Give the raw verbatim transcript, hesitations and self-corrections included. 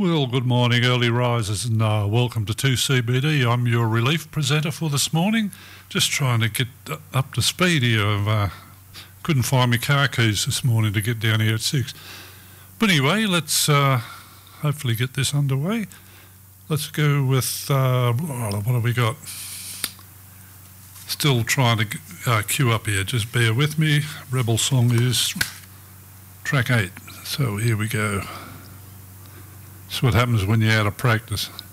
Well, good morning, early risers, and uh, welcome to two C B D. I'm your relief presenter for this morning. Just trying to get up to speed here. I uh, couldn't find my car keys this morning to get down here at six. But anyway, let's uh, hopefully get this underway. Let's go with, uh, what have we got? Still trying to uh, queue up here. Just bear with me. Rebel song is track eight. So here we go. That's what happens when you're out of practice.